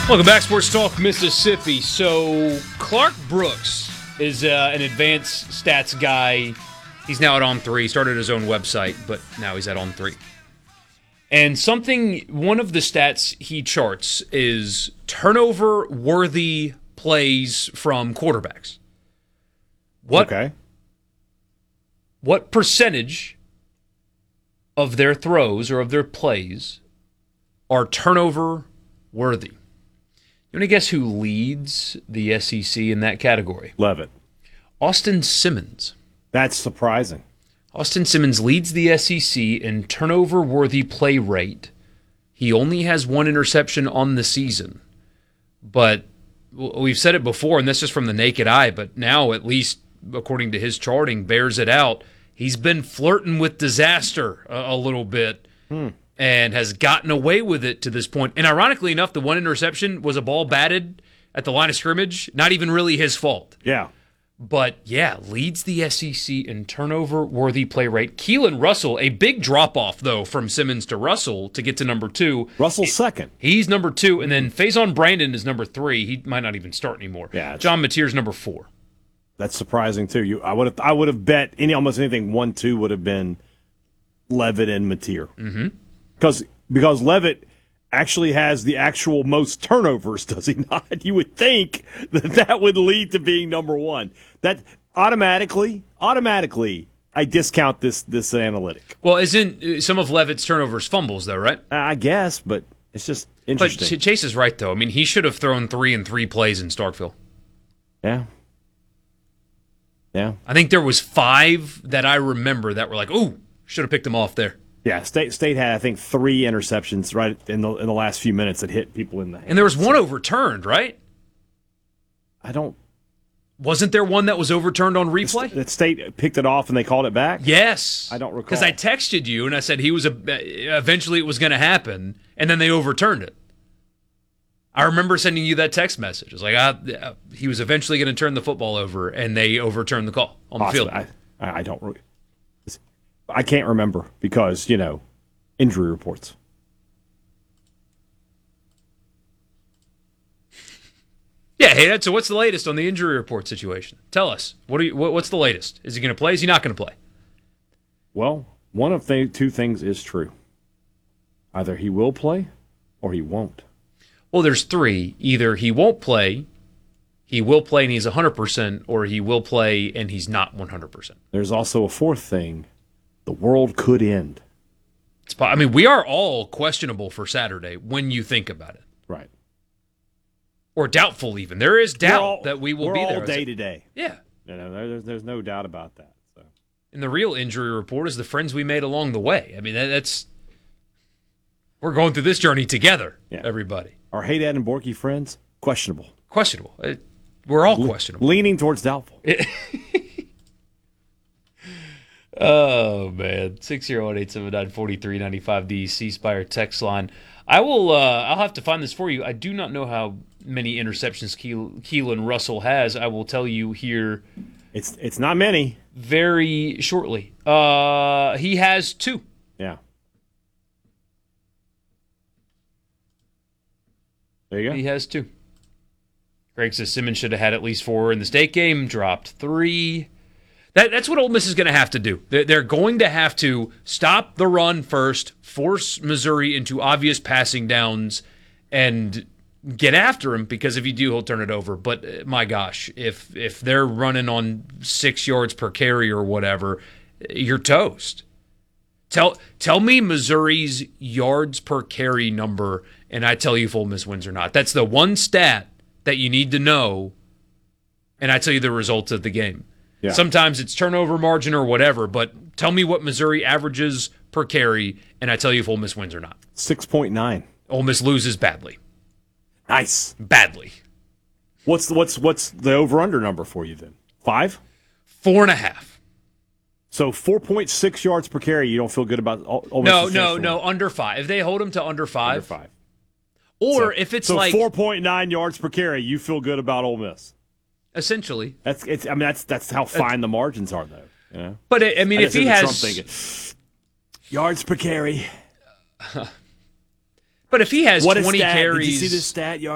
Welcome back, Sports Talk Mississippi. So, Clark Brooks is an advanced stats guy. He's now at On3. He started his own website, but now he's at On3. And one of the stats he charts is turnover-worthy plays from quarterbacks. Okay. What percentage of their throws or of their plays are turnover-worthy? You want to guess who leads the SEC in that category? Levitt. Austin Simmons. That's surprising. Austin Simmons leads the SEC in turnover-worthy play rate. He only has one interception on the season. But we've said it before, and that's just from the naked eye, but now, at least according to his charting, bears it out. He's been flirting with disaster a little bit. And has gotten away with it to this point. And ironically enough, the one interception was a ball batted at the line of scrimmage. Not even really his fault. Yeah. But, yeah, leads the SEC in turnover-worthy play rate. Keelan Russell, a big drop-off, though, from Simmons to Russell to get to number 2. Russell's second. He's number 2. And then Faison Brandon is number 3. He might not even start anymore. Yeah, John Mateer's number 4. That's surprising, too. I would have bet almost anything 1-2 would have been Levitt and Mateer. Mm-hmm. Because Levitt actually has the actual most turnovers, does he not? You would think that would lead to being number 1. That automatically, I discount this analytic. Well, isn't some of Levitt's turnovers fumbles, though, right? I guess, but it's just interesting. But Chase is right, though. I mean, he should have thrown 3 in 3 plays in Starkville. Yeah. I think there was 5 that I remember that were like, ooh, should have picked them off there. Yeah, State had, I think, 3 interceptions right in the last few minutes that hit people in the head. And there was one overturned, right? Wasn't there one that was overturned on replay? That State picked it off and they called it back? Yes. I don't recall. Because I texted you and I said eventually it was going to happen, and then they overturned it. I remember sending you that text message. It was like, he was eventually going to turn the football over, and they overturned the call on the field. I don't. I can't remember because, injury reports. Yeah, hey, so what's the latest on the injury report situation? Tell us. What's the latest? Is he going to play? Is he not going to play? Well, one of the 2 things is true. Either he will play or he won't. Well, there's 3. Either he won't play, he will play and he's 100%, or he will play and he's not 100%. There's also a 4th thing. The world could end. We are all questionable for Saturday when you think about it. Right. Or doubtful even. There is doubt that we will be there. We're all day to day. Yeah. There's no doubt about that. So. And the real injury report is the friends we made along the way. I mean, that's we're going through this journey together, everybody. Our Hey Dad and Borky friends, questionable. Questionable. We're all questionable. Leaning towards doubtful. Oh, man. 601-879-4395, the C Spire text line. I'll have to find this for you. I do not know how many interceptions Keelan Russell has. I will tell you here. It's not many. Very shortly. He has 2. Yeah. There you go. He has 2. Greg says Simmons should have had at least 4 in the state game, dropped 3. That's what Ole Miss is going to have to do. They're going to have to stop the run first, force Missouri into obvious passing downs, and get after him, because if you do, he'll turn it over. But my gosh, if they're running on 6 yards per carry or whatever, you're toast. Tell me Missouri's yards per carry number, and I tell you if Ole Miss wins or not. That's the one stat that you need to know, and I tell you the results of the game. Yeah. Sometimes it's turnover margin or whatever, but tell me what Missouri averages per carry, and I tell you if Ole Miss wins or not. 6.9. Ole Miss loses badly. Nice. Badly. What's the over-under number for you then? 5? 4.5. So 4.6 yards per carry, you don't feel good about Ole Miss? No, under 5. If they hold them to under 5. Under 5. Or if it's like 4.9 yards per carry, you feel good about Ole Miss. Essentially. That's how fine the margins are, though. But if he has Trump yards per carry. But if he has 20 stat? carries, did you see this stat?